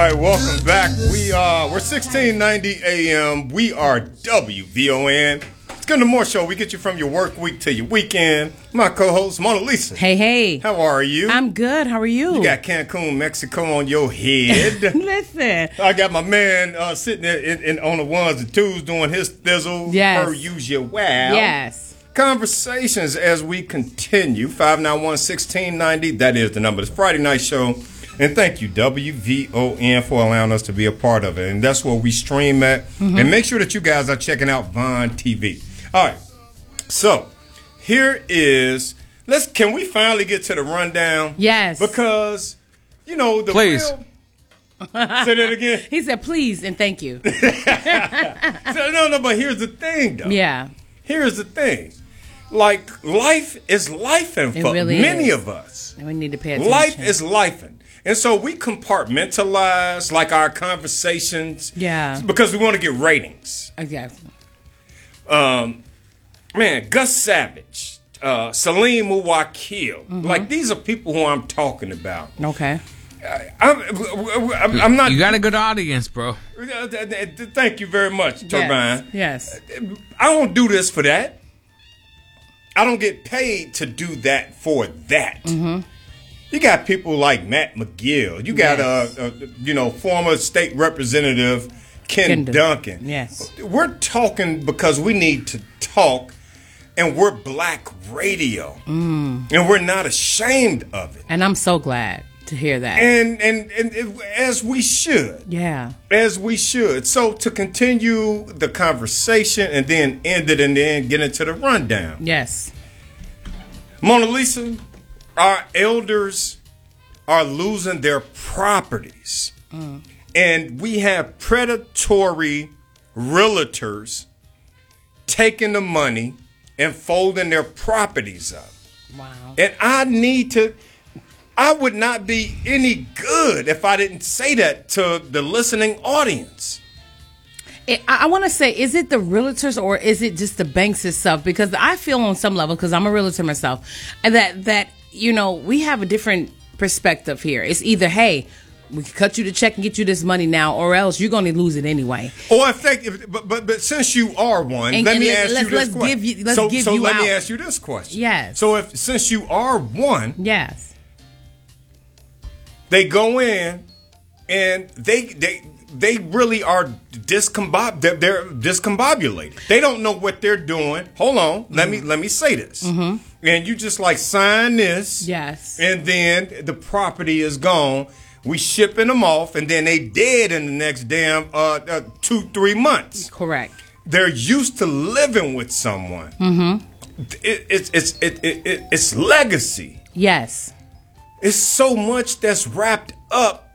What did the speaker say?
right, welcome back. We're 1690 AM. We are WVON. It's Good to More Show. We get you from your work week to your weekend. My co-host, Mona Lisa. Hey. How are you? I'm good. How are you? You got Cancun, Mexico on your head. Listen. I got my man sitting there on the ones and twos doing his thizzle. Yes. Per usual. Yes. Conversations as we continue. 591-1690. That is the number. It's Friday night show. And thank you, WVON, for allowing us to be a part of it. And that's where we stream at. Mm-hmm. And make sure that you guys are checking out Vaughn TV. All right. So, here is... Can we finally get to the rundown? Yes. Because, you know, the Please. real... Say that again. He said, please and thank you. No, but here's the thing, though. Yeah. Here's the thing. Like, life is lifing for really many is. of us. And we need to pay attention. Life is lifing. And so we compartmentalize, like, our conversations. Yeah. Because we want to get ratings. Exactly. Man, Gus Savage, Salim Muwakil. Mm-hmm. Like, these are people who I'm talking about. Okay. I'm not... You got a good audience, bro. Thank you very much, Turbine. Yes. I don't do this for that. I don't get paid to do that for that. Mm-hmm. You got people like Matt McGill. You got former state representative Ken Duncan. Yes. We're talking because we need to talk, and we're black radio, and we're not ashamed of it. And I'm so glad to hear that. And as we should. Yeah. As we should. So to continue the conversation and then end it and then get into the rundown. Yes. Mona Lisa, our elders are losing their properties. And we have predatory realtors taking the money and folding their properties up. Wow. And I would not be any good if I didn't say that to the listening audience. I want to say, is it the realtors or is it just the banks itself? Because I feel on some level, because I'm a realtor myself, that we have a different perspective here. It's either, hey, we can cut you the check and get you this money now, or else you're going to lose it anyway. Or but since you are one, let me ask you this question. Let me ask you this question. Yes. So since you are one, yes, they go in and they really are they're discombobulated. They don't know what they're doing. Hold on. Let me say this. Mm-hmm. And you just sign this. Yes. And then the property is gone. We shipping them off, and then they dead in the next damn 2-3 months. Correct. They're used to living with someone. Mm-hmm. It's legacy. Yes. It's so much that's wrapped up